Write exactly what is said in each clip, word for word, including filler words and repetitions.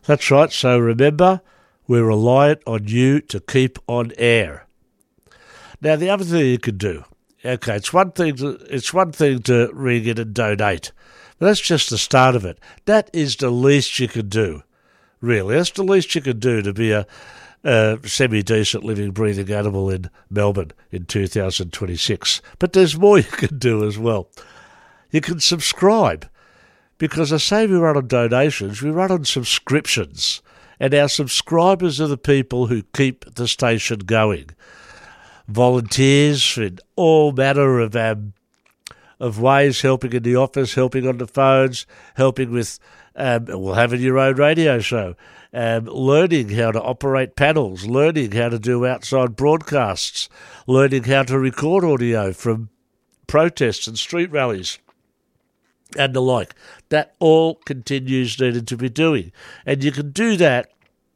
That's right, so remember, we're reliant on you to keep on air. Now, the other thing you can do, okay, it's one thing to, it's one thing to ring in and donate, but that's just the start of it. That is the least you can do, really. That's the least you can do to be a, a semi-decent living, breathing animal in Melbourne in two thousand twenty-six. But there's more you can do as well. You can subscribe, because I say we run on donations, we run on subscriptions, and our subscribers are the people who keep the station going. Volunteers in all manner of um, of ways, helping in the office, helping on the phones, helping with, um, well, having your own radio show, um, learning how to operate panels, learning how to do outside broadcasts, learning how to record audio from protests and street rallies, and the like. That all continues needed to be doing. And you can do that,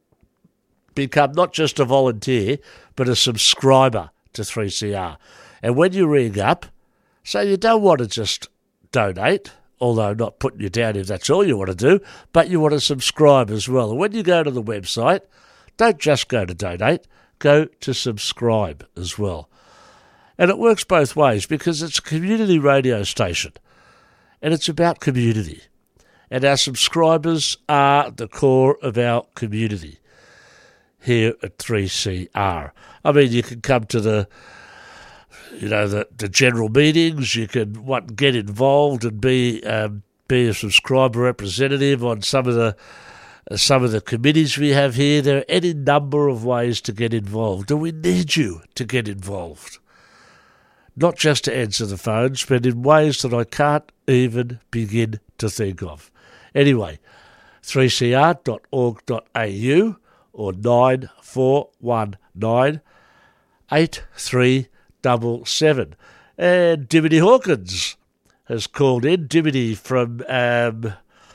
become not just a volunteer, but a subscriber to three C R. And when you ring up, so you don't want to just donate, although not putting you down if that's all you want to do, but you want to subscribe as well. And when you go to the website, don't just go to donate, go to subscribe as well. And it works both ways, because it's a community radio station, and it's about community. And our subscribers are the core of our community here at three C R. I mean, you can come to the, you know, the, the general meetings. You can what, get involved and be um, be a subscriber representative on some of the uh, some of the committees we have here. There are any number of ways to get involved, and we need you to get involved. Not just to answer the phones, but in ways that I can't even begin to think of. Anyway, three c r dot org dot a u or nine four one nine, eight three seven seven. And Dimity Hawkins has called in. Dimity from um,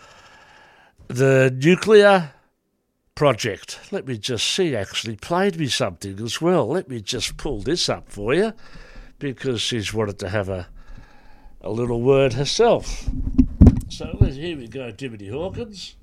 the Nuclear Project. Let me just see, actually played me something as well. Let me just pull this up for you, because she's wanted to have a a little word herself. So let's, here we go, Dimity Hawkins.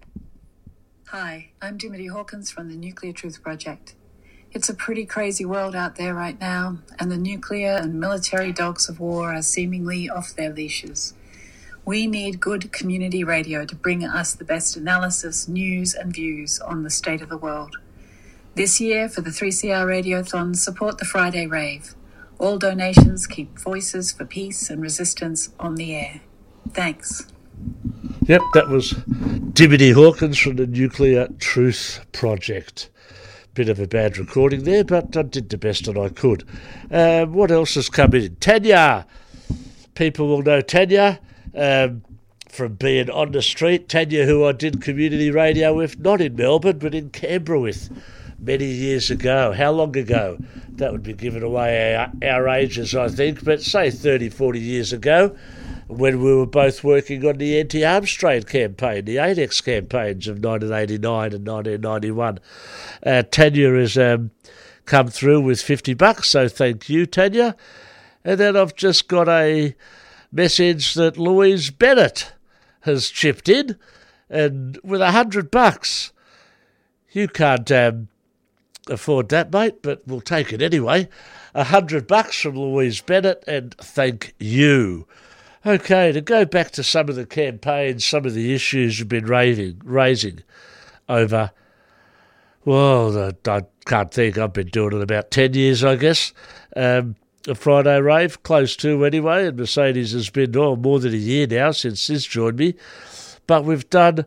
Hi, I'm Dimity Hawkins from the Nuclear Truth Project. It's a pretty crazy world out there right now, and the nuclear and military dogs of war are seemingly off their leashes. We need good community radio to bring us the best analysis, news and views on the state of the world. This year, for the three C R Radiothon, support the Friday Rave. All donations keep Voices for Peace and Resistance on the air. Thanks. Yep, that was Dimity Hawkins from the Nuclear Truth Project. Bit of a bad recording there, but I did the best that I could. Um, what else has come in? Tanya. People will know Tanya um, from being on the street. Tanya, who I did community radio with, not in Melbourne, but in Canberra with many years ago. How long ago? That would be giving away our, our ages, I think, but say thirty, forty years ago, when we were both working on the anti-arms trade campaign, the eight X campaigns of nineteen eighty-nine and nineteen ninety-one. Uh, Tanya has um, come through with fifty bucks, so thank you, Tanya. And then I've just got a message that Louise Bennett has chipped in, and with a hundred bucks. You can't um, afford that, mate, but we'll take it anyway. A hundred bucks from Louise Bennett, and thank you. Okay, to go back to some of the campaigns, some of the issues you've been raising, raising over, well, I can't think, I've been doing it about ten years, I guess. Um, a Friday Rave, close to anyway, and Mercedes has been oh, more than a year now since Sis joined me. But we've done,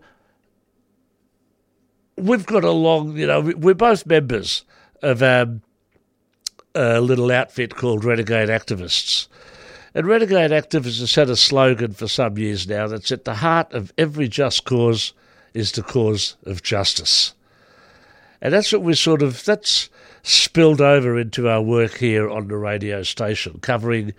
we've got a long, you know, we're both members of um, a little outfit called Renegade Activists. And Renegade Activists has had a slogan for some years now that's at the heart of every just cause is the cause of justice. And that's what we're sort of, that's spilled over into our work here on the radio station, covering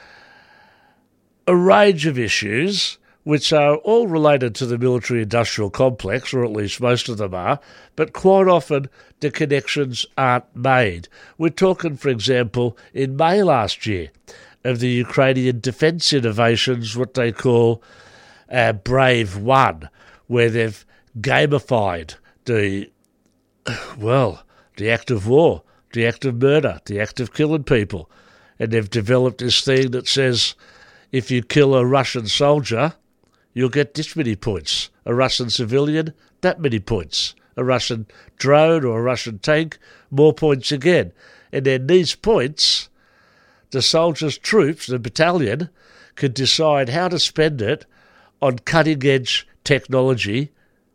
a range of issues which are all related to the military-industrial complex, or at least most of them are, but quite often the connections aren't made. We're talking, for example, in May last year, of the Ukrainian defence innovations, what they call uh, Brave One, where they've gamified the, well, the act of war, the act of murder, the act of killing people. And they've developed this thing that says if you kill a Russian soldier, you'll get this many points. A Russian civilian, that many points. A Russian drone or a Russian tank, more points again. And then these points, the soldiers' troops, the battalion, could decide how to spend it on cutting-edge technology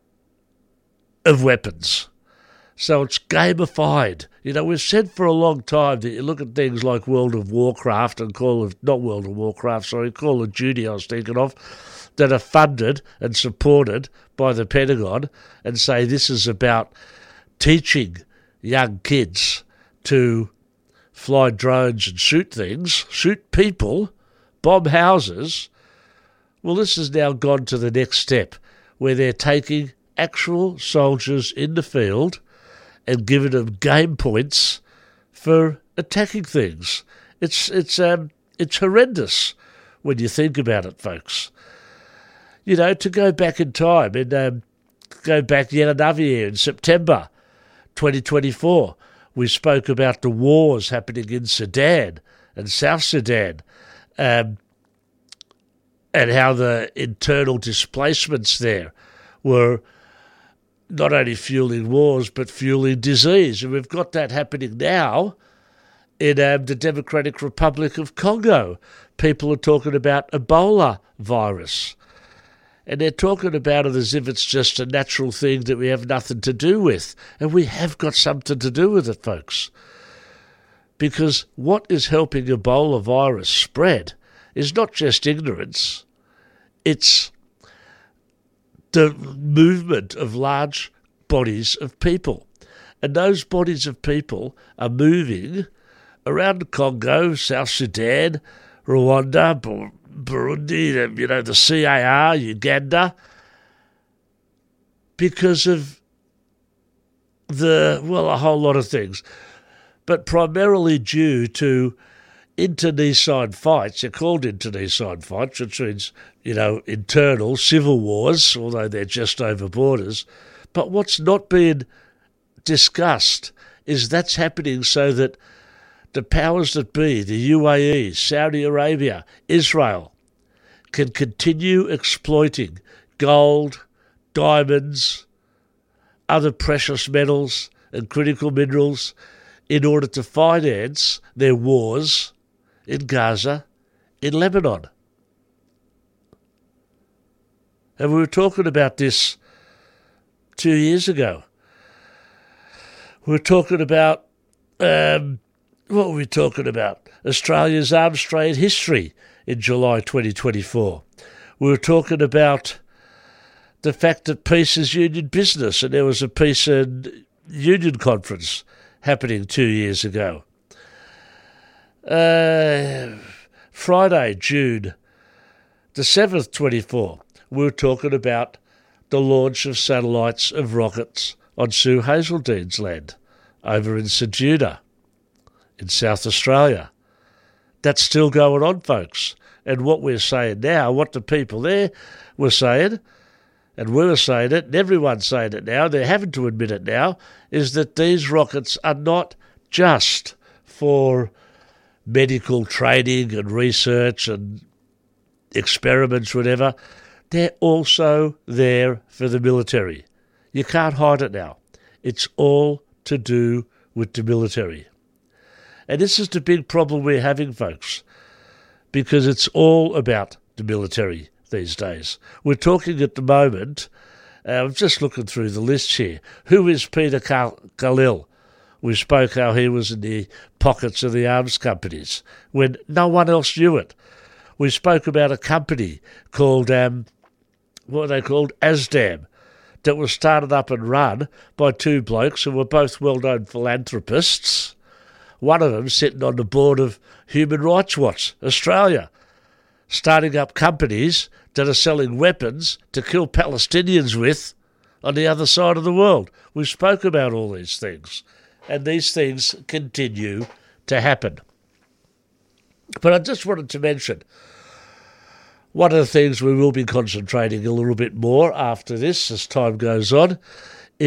of weapons. So it's gamified. You know, we've said for a long time that you look at things like World of Warcraft and Call of, not World of Warcraft, sorry, Call of Duty I was thinking of, that are funded and supported by the Pentagon and say this is about teaching young kids to fly drones and shoot things, shoot people, bomb houses. Well, this has now gone to the next step where they're taking actual soldiers in the field and giving them game points for attacking things. It's it's um it's horrendous when you think about it, folks. You know, to go back in time and um, go back yet another year in September twenty twenty-four, we spoke about the wars happening in Sudan and South Sudan, um, and how the internal displacements there were not only fueling wars, but fueling disease. And we've got that happening now in um, the Democratic Republic of Congo. People are talking about Ebola virus. And they're talking about it as if it's just a natural thing that we have nothing to do with. And we have got something to do with it, folks. Because what is helping Ebola virus spread is not just ignorance. It's the movement of large bodies of people. And those bodies of people are moving around the Congo, South Sudan, Rwanda, Burundi, you know, the C A R, Uganda, because of the, well, a whole lot of things, but primarily due to internecine fights. They're called internecine fights, which means, you know, internal civil wars, although they're just over borders. But what's not being discussed is that's happening so that the powers that be, the U A E, Saudi Arabia, Israel, can continue exploiting gold, diamonds, other precious metals and critical minerals in order to finance their wars in Gaza, in Lebanon. And we were talking about this two years ago. We were talking about, um, what were we talking about? Australia's arms trade history in July twenty twenty-four. We were talking about the fact that peace is union business, and there was a peace and union conference happening two years ago. Uh, Friday, June the seventh, twenty-four, we were talking about the launch of satellites of rockets on Sue Hazeldene's land over in Ceduna in South Australia. That's still going on, folks. And what we're saying now, what the people there were saying, and we were saying it, and everyone's saying it now, they're having to admit it now, is that these rockets are not just for medical training and research and experiments, whatever. They're also there for the military. You can't hide it now. It's all to do with the military. And this is the big problem we're having, folks, because it's all about the military these days. We're talking at the moment, uh, I'm just looking through the list here. Who is Peter Khalil? We spoke how he was in the pockets of the arms companies when no one else knew it. We spoke about a company called, um, what are they called? ASDAM, that was started up and run by two blokes who were both well-known philanthropists. One of them sitting on the board of Human Rights Watch Australia, starting up companies that are selling weapons to kill Palestinians with on the other side of the world. We spoke about all these things, and these things continue to happen. But I just wanted to mention one of the things we will be concentrating a little bit more after this, as time goes on, is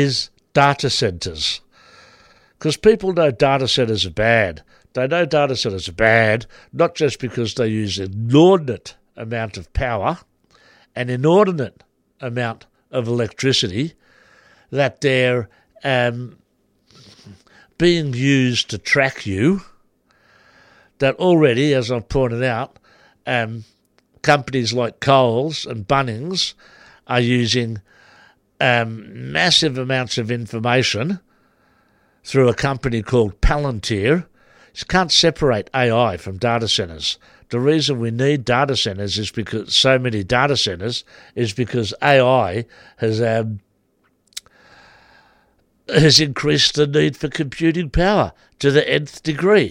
data centres. Because people know data centres are bad. They know data centres are bad, not just because they use an inordinate amount of power, an inordinate amount of electricity, that they're um, being used to track you, that already, as I've pointed out, um, companies like Coles and Bunnings are using um, massive amounts of information through a company called Palantir. You can't separate A I from data centres. The reason we need data centres is because so many data centres is because A I has um, has increased the need for computing power to the nth degree.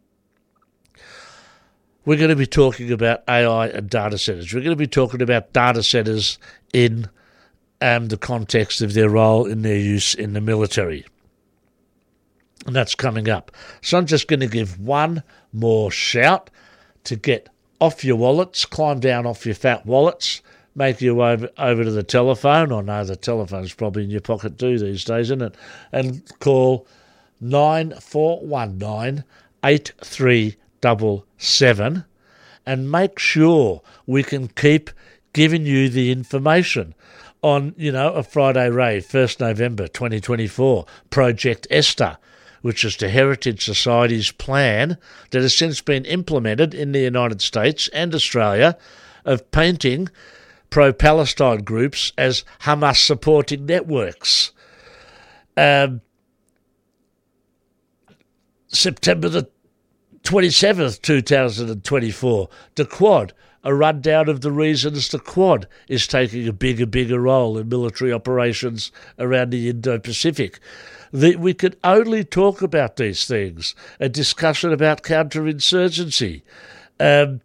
We're going to be talking about A I and data centres. We're going to be talking about data centres in um, the context of their role in their use in the military. And that's coming up. So I'm just going to give one more shout to get off your wallets, climb down off your fat wallets, make your way over, over to the telephone. I know the telephone's probably in your pocket too these days, isn't it? And call nine four one nine, eight three seven seven and make sure we can keep giving you the information on, you know, a Friday raid, first November twenty twenty-four, Project Esther, which is the Heritage Society's plan that has since been implemented in the United States and Australia of painting pro-Palestine groups as Hamas-supporting networks. Um, September the twenty-seventh, twenty twenty-four, the Quad, a rundown of the reasons the Quad is taking a bigger, bigger role in military operations around the Indo-Pacific. The, we could only talk about these things, a discussion about counterinsurgency. Um,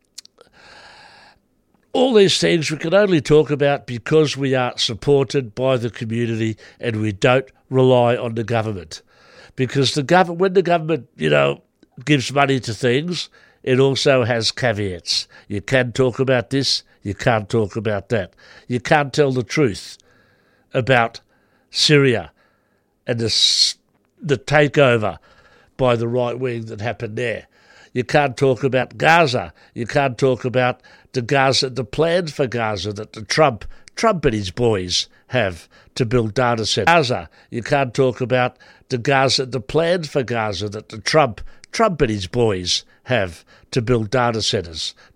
all these things we can only talk about because we are supported by the community and we don't rely on the government. Because the government, when the government, you know, gives money to things, it also has caveats. You can talk about this, you can't talk about that. You can't tell the truth about Syria and the, the takeover by the right wing that happened there. You can't talk about Gaza. You can't talk about the Gaza, the plans for Gaza that the Trump, Trump and his boys have to build data centers. Gaza. You can't talk about the Gaza, the plans for Gaza that the Trump, Trump and his boys have to build data centers.